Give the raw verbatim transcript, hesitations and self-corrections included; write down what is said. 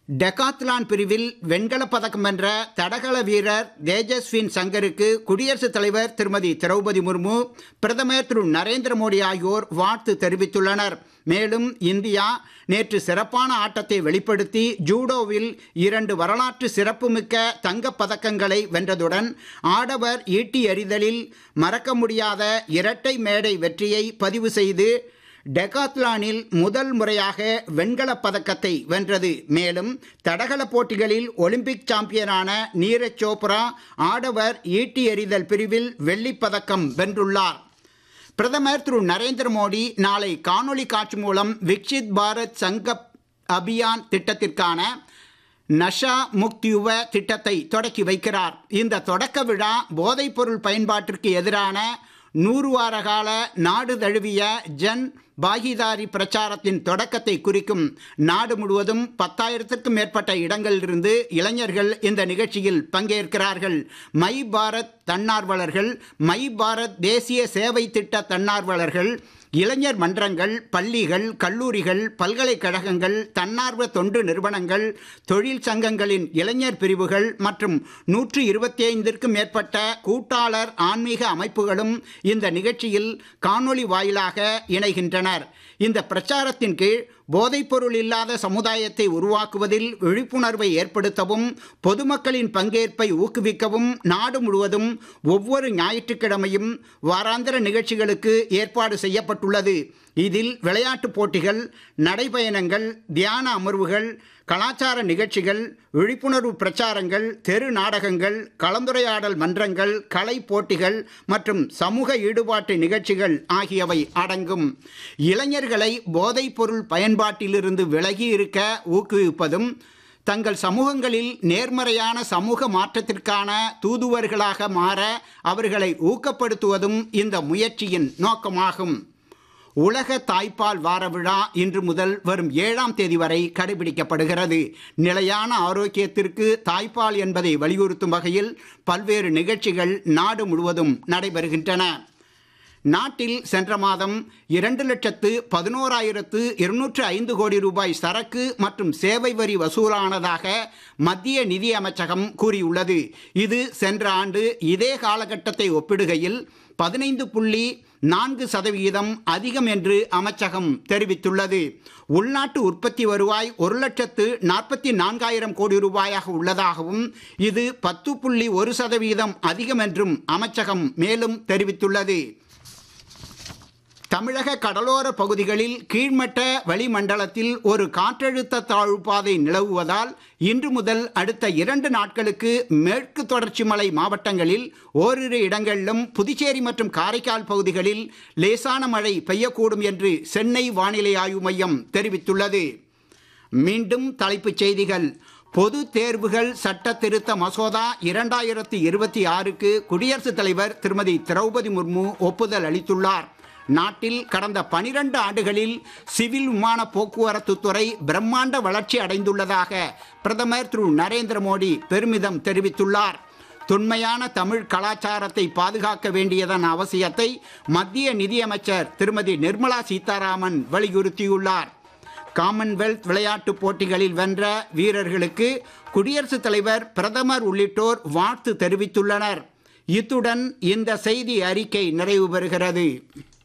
டெகாத்லான் பிரிவில் வெண்கலப் பதக்கம் வென்ற தடகள வீரர் தேஜஸ்வின் சங்கருக்கு குடியரசுத் தலைவர் திருமதி திரௌபதி முர்மு, பிரதமர் திரு நரேந்திர மோடி ஆகியோர் வாழ்த்து தெரிவித்துள்ளனர். மேலும் இந்தியா நேற்று சிறப்பான ஆட்டத்தை வெளிப்படுத்தி ஜூடோவில் இரண்டு வரலாற்று சிறப்புமிக்க தங்கப் பதக்கங்களை வென்றதுடன் ஆடவர் ஈட்டி எறிதலில் மறக்க முடியாத இரட்டை மேடை வெற்றியை பதிவு செய்து டெகாத்லானில் முதல் முறையாக வெண்கலப் பதக்கத்தை வென்றது. மேலும் தடகள போட்டிகளில் ஒலிம்பிக் சாம்பியனான நீரஜ் சோப்ரா ஆடவர் ஈட்டி எறிதல் பிரிவில் வெள்ளிப் பதக்கம் வென்றுள்ளார். பிரதமர் திரு நரேந்திர மோடி நாளை காணொளி காட்சி மூலம் விக்சித் பாரத் சங்கப் அபியான் திட்டத்திற்கான நஷா முக்த் யுவ திட்டத்தை தொடக்கி வைக்கிறார். இந்த தொடக்க விழா போதைப்பொருள் பயன்பாட்டிற்கு எதிரான நூறு வார கால நாடு தழுவிய ஜன் பாகிதாரி பிரச்சாரத்தின் தொடக்கத்தை குறிக்கும். நாடு முழுவதும் பத்தாயிரத்திற்கும் மேற்பட்ட இடங்களிலிருந்து இளைஞர்கள் இந்த நிகழ்ச்சியில் பங்கேற்கிறார்கள். மை பாரத் தன்னார்வலர்கள், மை பாரத் தேசிய சேவை திட்ட தன்னார்வலர்கள், இளைஞர் மன்றங்கள், பள்ளிகள், கல்லூரிகள், பல்கலைக்கழகங்கள், தன்னார்வ தொண்டு நிறுவனங்கள், தொழில் சங்கங்களின் இளைஞர் பிரிவுகள் மற்றும் நூற்று இருபத்தி ஐந்திற்கும் மேற்பட்ட கூட்டாளர் ஆன்மீக அமைப்புகளும் இந்த நிகழ்ச்சியில் காணொளி வாயிலாக இணைகின்றனர். இந்த பிரச்சாரத்தின் கீழ் போதைப்பொருள் இல்லாத சமுதாயத்தை உருவாக்குவதில் விழிப்புணர்வை ஏற்படுத்தவும் பொதுமக்களின் பங்கேற்பை ஊக்குவிக்கவும் நாடு முழுவதும் ஒவ்வொரு ஞாயிற்றுக்கிழமையும் வாராந்திர நிகழ்ச்சிகளுக்கு ஏற்பாடு செய்யப்பட்டுள்ளது. இதில் விளையாட்டுப் போட்டிகள், நடைபயணங்கள், தியான அமர்வுகள், கலாச்சார நிகழ்ச்சிகள், விழிப்புணர்வு பிரச்சாரங்கள், தெரு நாடகங்கள், கலந்துரையாடல் மன்றங்கள், கலை போட்டிகள் மற்றும் சமூக ஈடுபாட்டு நிகழ்ச்சிகள் ஆகியவை அடங்கும். இளைஞர்களை போதைப் பொருள் பயன்பாட்டிலிருந்து விலகி இருக்க ஊக்குவிப்பதும் தங்கள் சமூகங்களில் நேர்மறையான சமூக மாற்றத்திற்கான தூதுவர்களாக மாற அவர்களை ஊக்கப்படுத்துவதும் இந்த முயற்சியின் நோக்கமாகும். உலக தாய்ப்பால் வார விழா இன்று முதல் வரும் ஏழாம் தேதி வரை கடைபிடிக்கப்படுகிறது. நிலையான ஆரோக்கியத்திற்கு தாய்ப்பால் என்பதை வலியுறுத்தும் வகையில் பல்வேறு நிகழ்ச்சிகள் நாடு முழுவதும் நடைபெறுகின்றன. நாட்டில் சென்ற மாதம் இரண்டு லட்சத்து பதினோராயிரத்து இருநூற்று ஐந்து கோடி ரூபாய் சரக்கு மற்றும் சேவை வரி வசூலானதாக மத்திய நிதி அமைச்சகம் கூறியுள்ளது. இது சென்ற ஆண்டு இதே காலகட்டத்தை ஒப்பிடுகையில் பதினைந்து புள்ளி நான்கு சதவீதம் அதிகம் என்று அமைச்சகம் தெரிவித்துள்ளது. உள்நாட்டு உற்பத்தி வருவாய் ஒரு லட்சத்து நாற்பத்தி நான்காயிரம் கோடி ரூபாயாக உள்ளதாகவும் இது பத்து புள்ளி ஒரு சதவீதம் அதிகம் என்றும் அமைச்சகம் மேலும் தெரிவித்துள்ளது. தமிழக கடலோர பகுதிகளில் கீழ்மட்ட வளிமண்டலத்தில் ஒரு காற்றழுத்த தாழ்வு பாதை நிலவுவதால் இன்று முதல் அடுத்த இரண்டு நாட்களுக்கு மேற்கு தொடர்ச்சி மலை மாவட்டங்களில் ஓரிரு இடங்களிலும் புதுச்சேரி மற்றும் காரைக்கால் பகுதிகளில் லேசான மழை பெய்யக்கூடும் என்று சென்னை வானிலை ஆய்வு மையம் தெரிவித்துள்ளது. மீண்டும் தலைப்புச் செய்திகள். பொது தேர்வுகள் சட்ட திருத்த மசோதா இரண்டாயிரத்தி இருபத்தி ஆறுக்கு குடியரசுத் தலைவர் திருமதி திரௌபதி முர்மு ஒப்புதல் அளித்துள்ளார். நாட்டில் கடந்த பனிரெண்டு ஆண்டுகளில் சிவில் விமான போக்குவரத்து துறை பிரம்மாண்ட வளர்ச்சி அடைந்துள்ளதாக பிரதமர் திரு நரேந்திர மோடி பெருமிதம் தெரிவித்துள்ளார். தொன்மையான தமிழ் கலாச்சாரத்தை பாதுகாக்க வேண்டியதன் அவசியத்தை மத்திய நிதியமைச்சர் திருமதி நிர்மலா சீதாராமன் வலியுறுத்தியுள்ளார். காமன்வெல்த் விளையாட்டுப் போட்டிகளில் வென்ற வீரர்களுக்கு குடியரசுத் தலைவர், பிரதமர் உள்ளிட்டோர் வாழ்த்து தெரிவித்துள்ளனர். இத்துடன் இந்த செய்தி அறிக்கை நிறைவு பெறுகிறது.